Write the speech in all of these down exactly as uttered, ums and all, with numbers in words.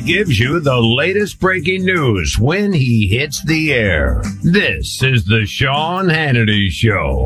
gives you the latest breaking news when he hits the air. This is the Sean Hannity Show.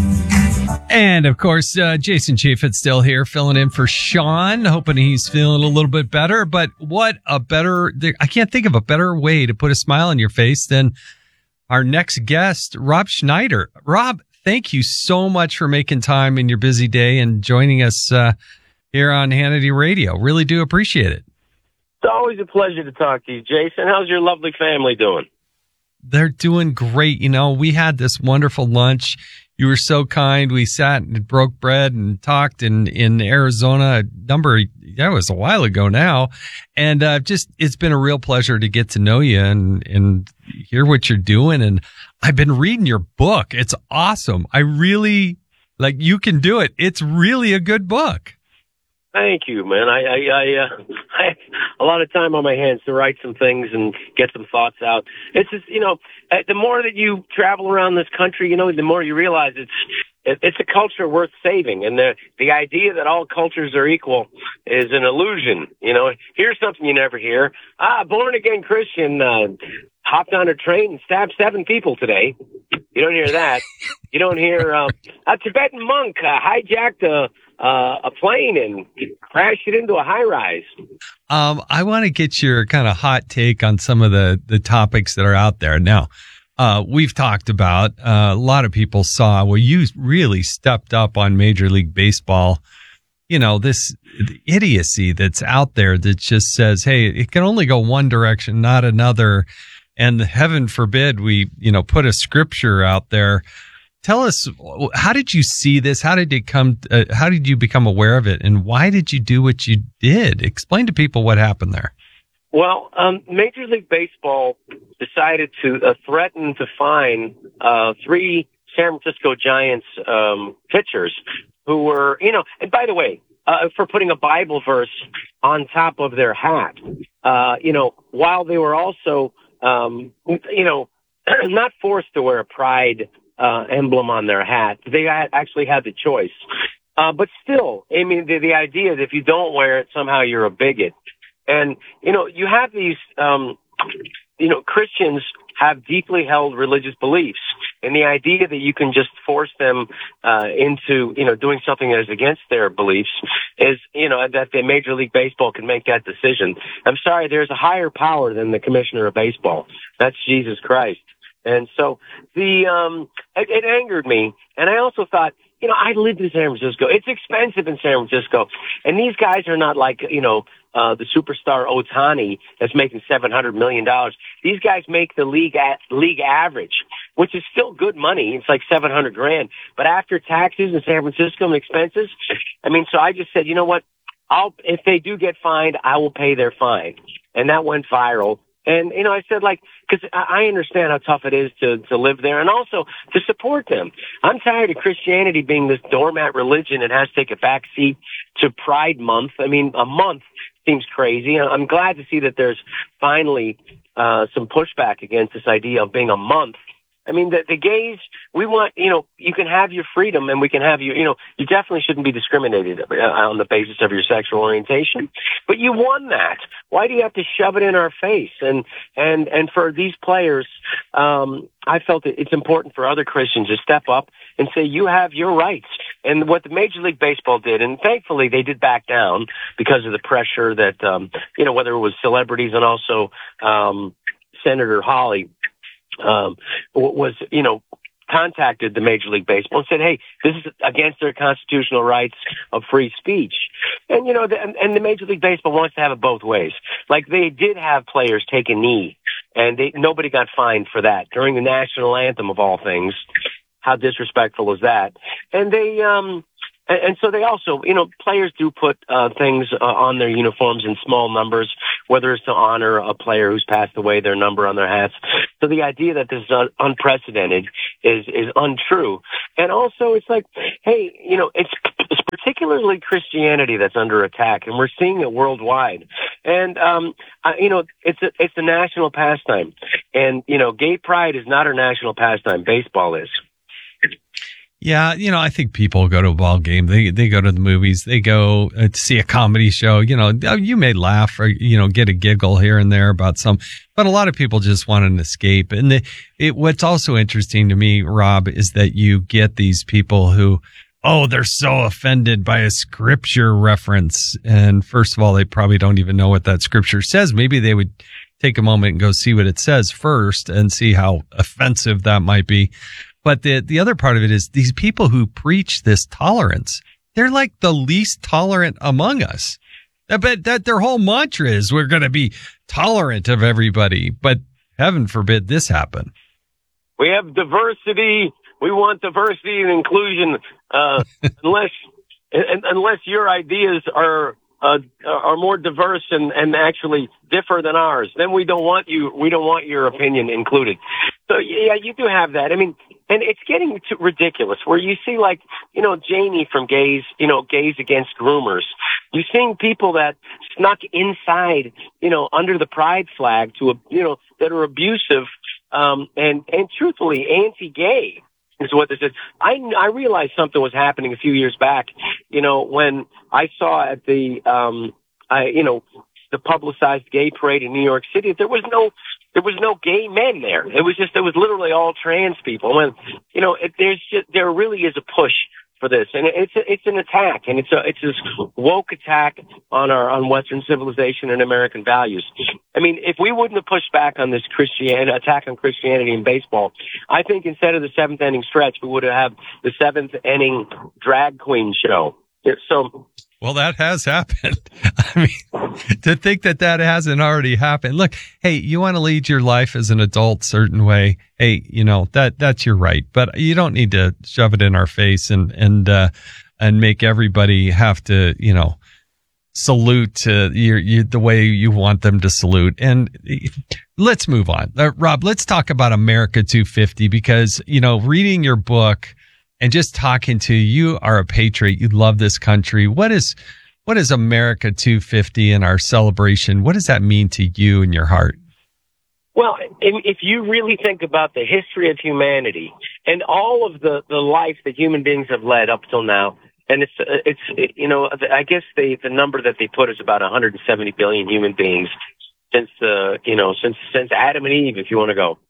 And, of course, uh, Jason Chaffetz still here filling in for Sean, hoping he's feeling a little bit better. But what a better, I can't think of a better way to put a smile on your face than our next guest, Rob Schneider. Rob, thank you so much for making time in your busy day and joining us uh, here on Hannity Radio. Really do appreciate it. It's always a pleasure to talk to you, Jason. How's your lovely family doing? They're doing great. You know, we had this wonderful lunch. You were so kind. We sat and broke bread and talked in, in Arizona a number, that was a while ago now. And uh, just, it's been a real pleasure to get to know you and, and hear what you're doing. And I've been reading your book. It's awesome. I really, like, you can do it. It's really a good book. Thank you, man. I, I, I, uh, I have a lot of time on my hands to write some things and get some thoughts out. It's just, you know, the more that you travel around this country, you know, the more you realize it's, it, it's a culture worth saving. And the, the idea that all cultures are equal is an illusion. You know, here's something you never hear. Ah, born again Christian, uh, hopped on a train and stabbed seven people today. You don't hear that. You don't hear, um, a Tibetan monk uh, hijacked a, Uh, a plane and crashed it into a high rise. Um, I want to get your kind of hot take on some of the, the topics that are out there. Now, uh, we've talked about, uh, a lot of people saw where you really stepped up on Major League Baseball. You know, this idiocy that's out there that just says, hey, it can only go one direction, not another. And heaven forbid we, you know, put a scripture out there. Tell us, how did you see this? How did it come? Uh, how did you become aware of it? And why did you do what you did? Explain to people what happened there. Well, um, Major League Baseball decided to uh, threaten to fine uh, three San Francisco Giants um, pitchers who were, you know, and by the way, uh, for putting a Bible verse on top of their hat, uh, you know, while they were also, um, you know, not forced to wear a pride Uh, emblem on their hat. They had, actually had the choice. Uh, but still, I mean, the, the idea that if you don't wear it, somehow you're a bigot. And, you know, you have these, um, you know, Christians have deeply held religious beliefs. And the idea that you can just force them uh, into, you know, doing something that is against their beliefs is, you know, that the Major League Baseball can make that decision. I'm sorry, there's a higher power than the commissioner of baseball. That's Jesus Christ. And so the, um, it, it angered me. And I also thought, you know, I lived in San Francisco. It's expensive in San Francisco. And these guys are not like, you know, uh, the superstar Ohtani that's making seven hundred million dollars. These guys make the league at league average, which is still good money. It's like seven hundred grand. But after taxes in San Francisco and expenses, I mean, so I just said, you know what? I'll, if they do get fined, I will pay their fine. And that went viral. And, you know, I said, like, because I understand how tough it is to, to live there and also to support them. I'm tired of Christianity being this doormat religion that has to take a back seat to Pride Month. I mean, a month seems crazy. I'm glad to see that there's finally uh, some pushback against this idea of being a month. I mean, the, the gays, we want, you know, you can have your freedom and we can have you, you know, you definitely shouldn't be discriminated on the basis of your sexual orientation. But you won that. Why do you have to shove it in our face? And, and, and for these players, um, I felt that it's important for other Christians to step up and say, you have your rights. And what the Major League Baseball did, and thankfully they did back down because of the pressure that, um, you know, whether it was celebrities and also, um, Senator Hawley, um, was, you know, contacted the Major League Baseball and said, hey, this is against their constitutional rights of free speech. And, you know, the, and, and the Major League Baseball wants to have it both ways. Like they did have players take a knee and they, nobody got fined for that during the national anthem of all things. How disrespectful is that? And they, um, and, and so they also, you know, players do put uh, things uh, on their uniforms in small numbers, whether it's to honor a player who's passed away, their number on their hats. So the idea that this is un- unprecedented is is untrue. And also, it's like, hey, you know, it's, it's particularly Christianity that's under attack, and we're seeing it worldwide. And um, uh, you know, it's a, it's a national pastime, and you know, gay pride is not our national pastime. Baseball is. Yeah, you know, I think people go to a ball game. They they go to the movies. They go uh, to see a comedy show. You know, you may laugh or, you know, get a giggle here and there about some, but a lot of people just want an escape. And the, it, what's also interesting to me, Rob, is that you get these people who, oh, they're so offended by a scripture reference. And first of all, they probably don't even know what that scripture says. Maybe they would take a moment and go see what it says first and see how offensive that might be. But the the other part of it is these people who preach this tolerance, they're like the least tolerant among us. I bet that their whole mantra is we're going to be tolerant of everybody. But heaven forbid this happen. We have diversity. We want diversity and inclusion. Uh, unless unless your ideas are uh, are more diverse and, and actually differ than ours, then we don't want you. We don't want your opinion included. So yeah, you do have that. I mean, and it's getting to ridiculous where you see like, you know, Janie from Gays, you know, Gays Against Groomers. You're seeing people that snuck inside, you know, under the pride flag to, you know, that are abusive, um, and, and truthfully anti-gay is what this is. I, I realized something was happening a few years back, you know, when I saw at the, um, I, you know, the publicized gay parade in New York City, there was no, there was no gay men there. It was just, it was literally all trans people. And, you know, it, there's just, there really is a push for this. And it's, a, it's an attack, and it's a, it's this woke attack on our, on Western civilization and American values. I mean, if we wouldn't have pushed back on this Christianity, attack on Christianity in baseball, I think instead of the seventh inning stretch, we would have the seventh inning drag queen show. So, well, that has happened. I mean, to think that that hasn't already happened. Look, hey, you want to lead your life as an adult certain way. Hey, you know, that, that's your right, but you don't need to shove it in our face and, and, uh, and make everybody have to, you know, salute, uh, your, your, the way you want them to salute. And let's move on. Uh, Rob, let's talk about America two fifty, because, you know, reading your book, and just talking to you, you are a patriot. You love this country. What is, what is America two fifty in our celebration? What does that mean to you in your heart? Well, if you really think about the history of humanity and all of the, the life that human beings have led up till now, and it's, it's, you know, I guess the, the number that they put is about one hundred seventy billion human beings since, uh, you know, since, since Adam and Eve, if you want to go.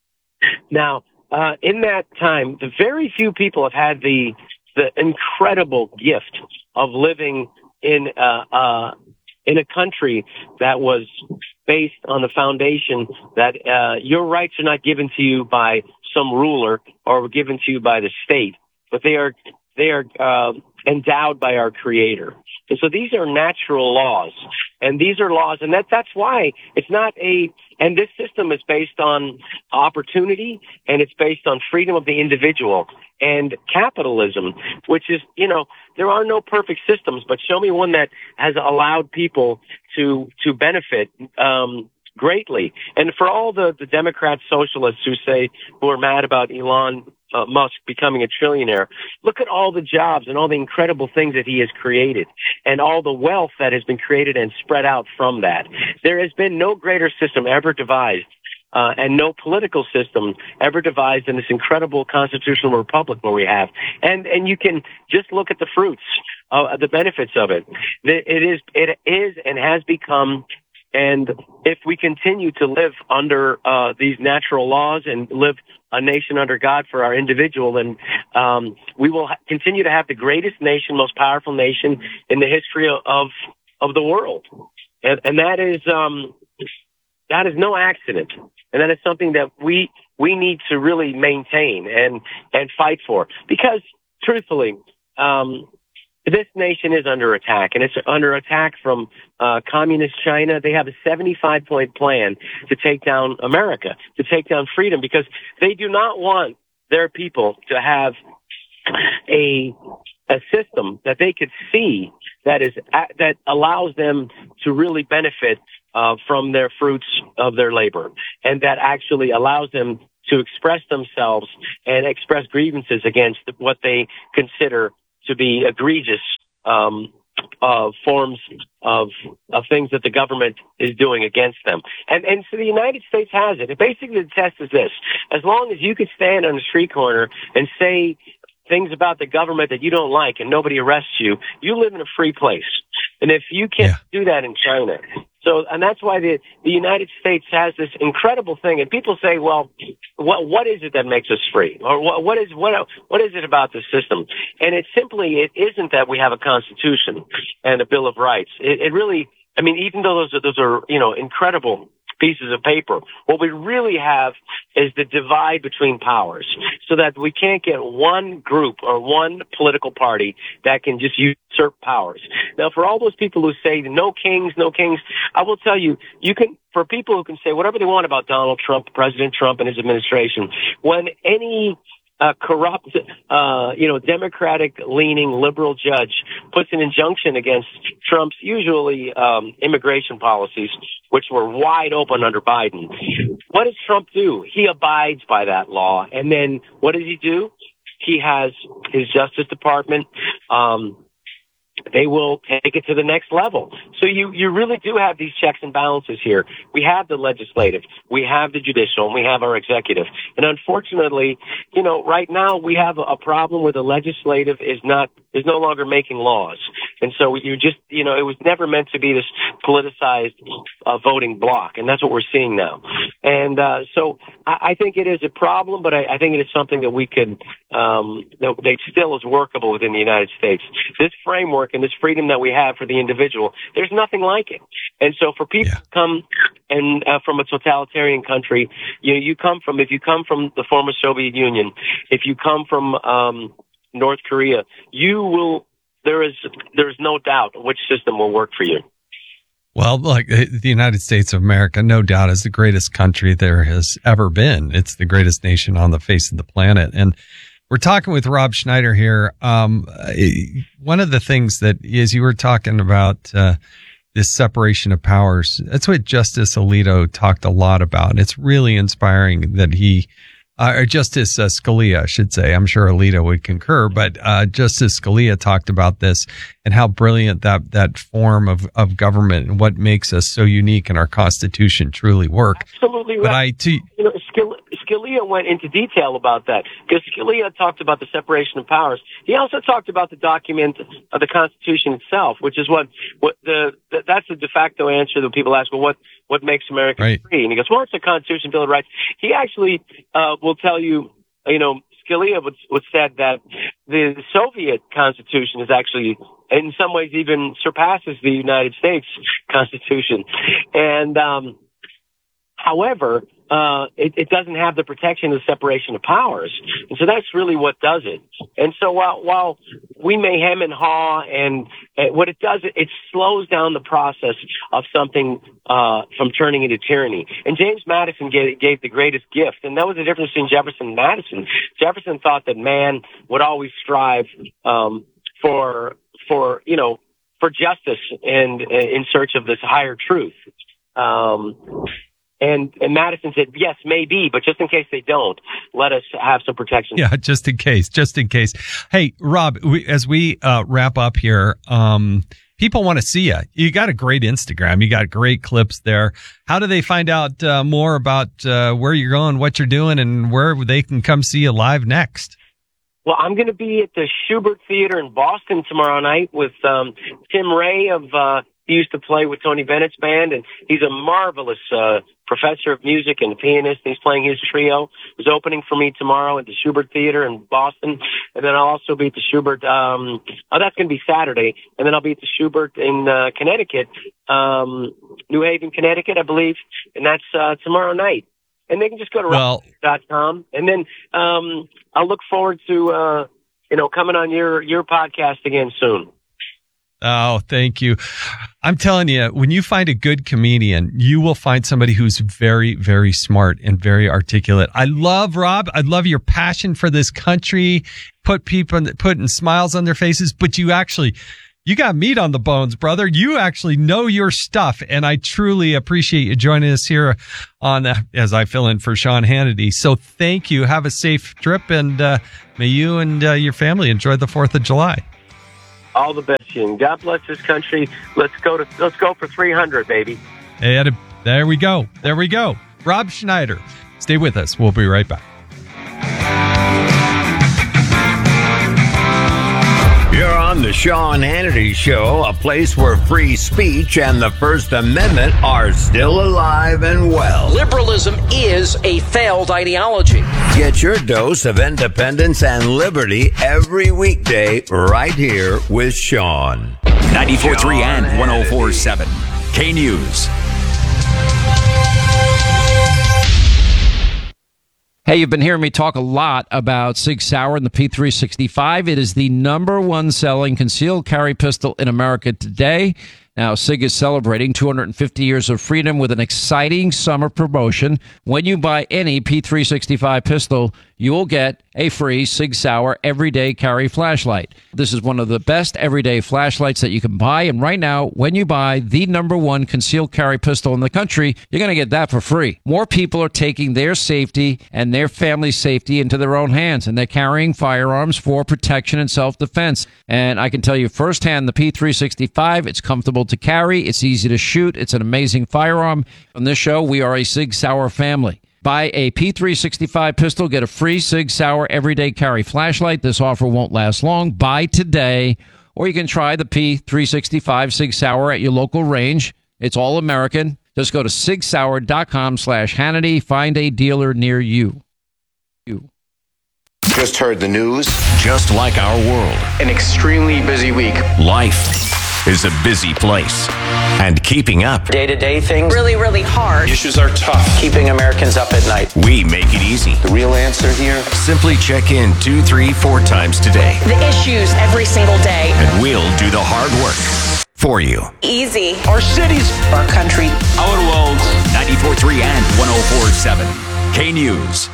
Now, Uh, in that time, the very few people have had the the incredible gift of living in uh, uh, in a country that was based on the foundation that uh, your rights are not given to you by some ruler or given to you by the state, but they are they are uh, endowed by our Creator. And so these are natural laws, and these are laws, and that that's why it's not a. And this system is based on opportunity, and it's based on freedom of the individual and capitalism, which is, you know, there are no perfect systems, but show me one that has allowed people to to benefit um, greatly. And for all the the Democrat socialists who say who are mad about Elon Uh, Musk becoming a trillionaire, look at all the jobs and all the incredible things that he has created and all the wealth that has been created and spread out from that. There has been no greater system ever devised uh, and no political system ever devised in this incredible constitutional republic where we have. And and you can just look at the fruits, uh, the benefits of it. It is, it is and has become. And if we continue to live under uh, these natural laws and live a nation under God for our individual, then um, we will ha- continue to have the greatest nation, most powerful nation in the history of of the world. And, and that is um, that is no accident, and that is something that we we need to really maintain and and fight for. Because truthfully, um, this nation is under attack, and it's under attack from uh, communist China. They have a seventy-five point plan to take down America, to take down freedom, because they do not want their people to have a a system that they could see that is that allows them to really benefit uh, from their fruits of their labor, and that actually allows them to express themselves and express grievances against what they consider to be egregious um, uh, forms of of things that the government is doing against them. And and so the United States has it. And basically the test is this. As long as you can stand on a street corner and say things about the government that you don't like and nobody arrests you, you live in a free place. And if you can't Yeah. do that in China, so, and that's why the, the United States has this incredible thing. And people say, well, what, what is it that makes us free? Or what, what is, what, what is it about the system? And it simply, it isn't that we have a constitution and a Bill of Rights. It, it really, I mean, even though those are, those are, you know, incredible pieces of paper, what we really have is the divide between powers, so that we can't get one group or one political party that can just usurp powers. Now, for all those people who say no kings, no kings, I will tell you, you can, for people who can say whatever they want about Donald Trump, President Trump and his administration, when any a corrupt, uh, you know, Democratic-leaning liberal judge puts an injunction against Trump's usually um, immigration policies, which were wide open under Biden. What does Trump do? He abides by that law. And then what does he do? He has his Justice Department. Um, they will take it to the next level. So you, you really do have these checks and balances here. We have the legislative, we have the judicial, and we have our executive. And unfortunately, you know, right now we have a problem where the legislative is not, is no longer making laws. And so you just, you know, it was never meant to be this politicized uh, voting block. And that's what we're seeing now. And, uh, so I, I think it is a problem, but I, I think it is something that we could, um, that, that still is workable within the United States. This framework and this freedom that we have for the individual, there's nothing like it. And so for people Yeah. to come and uh, from a totalitarian country, you know, you come from, if you come from the former Soviet Union, if you come from um, North Korea, you will, there is, there's no doubt which system will work for you. Well, like the United States of America, no doubt, is the greatest country there has ever been. It's the greatest nation on the face of the planet. And we're talking with Rob Schneider here. Um, one of the things that is, you were talking about uh, this separation of powers. That's what Justice Alito talked a lot about. It's really inspiring that he, uh, or Justice uh, Scalia, I should say. I'm sure Alito would concur, but uh, Justice Scalia talked about this and how brilliant that that form of, of government and what makes us so unique and our Constitution truly work. Absolutely right. But I, to, you know, Scalia, Scalia went into detail about that, because Scalia talked about the separation of powers. He also talked about the document of the Constitution itself, which is what, what the, the that's the de facto answer that people ask, well, what, what makes America right. free? And he goes, well, it's the Constitution, Bill of Rights. He actually, uh, will tell you, you know, Scalia would, would said that the Soviet Constitution is actually, in some ways, even surpasses the United States Constitution. And, um, however, uh, it, it doesn't have the protection of separation of powers. And so that's really what does it. And so while, while we may hem and haw, and, and what it does, it, it slows down the process of something, uh, from turning into tyranny. And James Madison gave, gave the greatest gift. And that was the difference between Jefferson and Madison. Jefferson thought that man would always strive, um, for, for, you know, for justice and uh, in search of this higher truth. Um, And, and Madison said, yes, maybe, but just in case they don't, let us have some protection. Yeah, just in case, just in case. Hey, Rob, we, as we uh, wrap up here, um, people want to see you. You got a great Instagram. You got great clips there. How do they find out uh, more about uh, where you're going, what you're doing, and where they can come see you live next? Well, I'm going to be at the Schubert Theater in Boston tomorrow night with um, Tim Ray of uh, he used to play with Tony Bennett's band, and he's a marvelous uh, professor of music and a pianist. He's playing his trio. He's opening for me tomorrow at the Schubert Theater in Boston, and then I'll also be at the Schubert. Um, oh, that's going to be Saturday, and then I'll be at the Schubert in uh, Connecticut, um, New Haven, Connecticut, I believe, and that's uh, tomorrow night. And they can just go to well, rock dot com, and then um, I'll look forward to uh, you know coming on your your podcast again soon. Oh, thank you. I'm telling you, when you find a good comedian, you will find somebody who's very, very smart and very articulate. I love Rob. I love your passion for this country, put people, putting smiles on their faces, but you actually, you got meat on the bones, brother. You actually know your stuff. And I truly appreciate you joining us here on, uh, as I fill in for Sean Hannity. So thank you. Have a safe trip, and uh, may you and uh, your family enjoy the fourth of July. All the best, and God bless this country. Let's go to let's go for three hundred, baby. And there we go. There we go. Rob Schneider. Stay with us. We'll be right back. on the Sean Hannity Show, a place where free speech and the First Amendment are still alive and well. Liberalism is a failed ideology. Get your dose of independence and liberty every weekday right here with Sean. ninety-four point three and one oh four point seven. K News. Hey, you've been hearing me talk a lot about Sig Sauer and the P three sixty-five. It is the number one selling concealed carry pistol in America today. Now, Sig is celebrating two hundred fifty years of freedom with an exciting summer promotion. When you buy any P three sixty-five pistol, you will get a free Sig Sauer everyday carry flashlight. This is one of the best everyday flashlights that you can buy. And right now, when you buy the number one concealed carry pistol in the country, you're going to get that for free. More people are taking their safety and their family's safety into their own hands, and they're carrying firearms for protection and self-defense. And I can tell you firsthand, the P three sixty-five, it's comfortable to carry, it's easy to shoot, it's an amazing firearm. On this show, we are a Sig Sauer family. Buy a P three sixty-five pistol, get a free Sig Sauer everyday carry flashlight. This offer won't last long. Buy today, or you can try the P three sixty-five Sig Sauer at your local range. It's all American. Just go to sig sauer dot com slash Hannity. Find a dealer near you. You. Just heard the news. Just like our world, An extremely busy week. life is a busy place. And keeping up, Day-to-day things. really, really hard. Issues are tough. Keeping Americans up at night. we make it easy. The real answer here? Simply check in two, three, four times today, The issues every single day. and we'll do the hard work for you. Easy. Our cities. Our country. Our world, ninety-four point three and one oh four point seven. K News.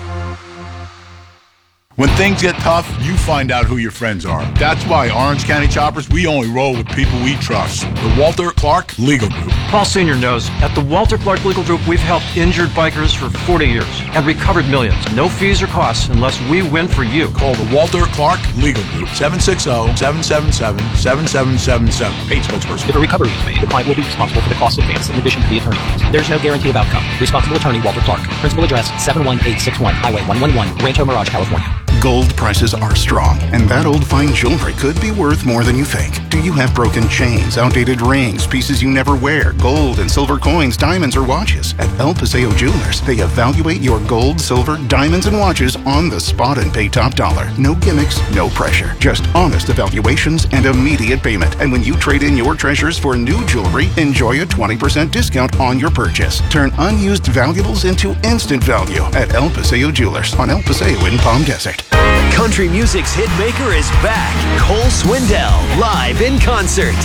When things get tough, you find out who your friends are. That's why Orange County Choppers, we only roll with people we trust. The Walter Clark Legal Group. Paul Senior knows at the Walter Clark Legal Group, we've helped injured bikers for forty years and recovered millions. No fees or costs unless we win for you. Call the Walter Clark Legal Group, seven six zero, seven seven seven, seven seven seven seven. Paid spokesperson. If a recovery is made, the client will be responsible for the costs advanced in addition to the attorney fees. There's no guarantee of outcome. Responsible attorney Walter Clark. Principal address seven one eight six one Highway one eleven, Rancho Mirage, California. Gold prices are strong, and that old fine jewelry could be worth more than you think. Do you have broken chains, outdated rings, pieces you never wear, gold and silver coins, diamonds, or watches? At El Paseo Jewelers, they evaluate your gold, silver, diamonds, and watches on the spot and pay top dollar. No gimmicks, no pressure. Just honest evaluations and immediate payment. And when you trade in your treasures for new jewelry, enjoy a twenty percent discount on your purchase. Turn unused valuables into instant value at El Paseo Jewelers on El Paseo in Palm Desert. Country music's hit maker is back. Cole Swindell, live in concert.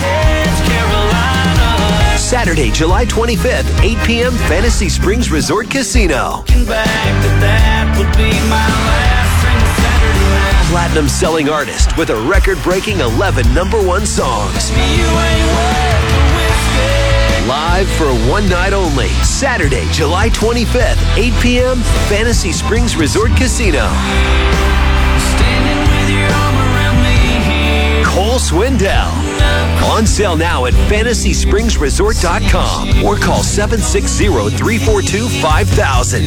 Saturday, July twenty-fifth, eight p.m., Fantasy Springs Resort Casino. Platinum selling artist with a record-breaking eleven number one songs. Live for one night only. Saturday, July twenty-fifth, eight p.m., Fantasy Springs Resort Casino. Cole Swindell. On sale now at fantasy springs resort dot com or call seven six zero, three four two, five thousand.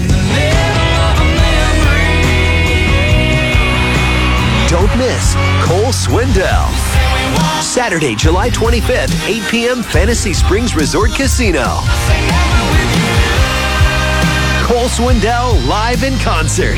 Don't miss Cole Swindell. Saturday, July twenty-fifth, eight p.m., Fantasy Springs Resort Casino. Cole Swindell live in concert.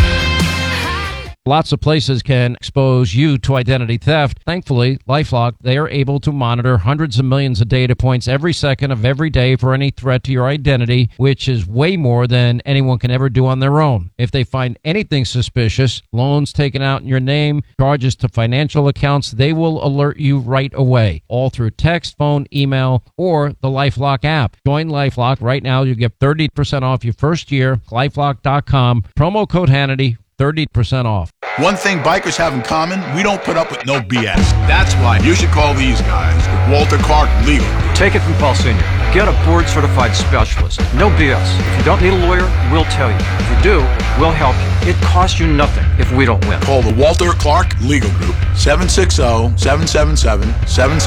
Lots of places can expose you to identity theft. Thankfully, LifeLock, they are able to monitor hundreds of millions of data points every second of every day for any threat to your identity, which is way more than anyone can ever do on their own. If they find anything suspicious, loans taken out in your name, charges to financial accounts, they will alert you right away, all through text, phone, email, or the LifeLock app. Join LifeLock right now. You get thirty percent off your first year. lifelock dot com. Promo code Hannity. thirty percent off. One thing bikers have in common, we don't put up with no B S. That's why you should call these guys, the Walter Clark Legal. Take it from Paul Senior. Get a board-certified specialist. No B S. If you don't need a lawyer, we'll tell you. If you do, we'll help you. It costs you nothing if we don't win. Call the Walter Clark Legal Group, seven six zero, seven seven seven, seven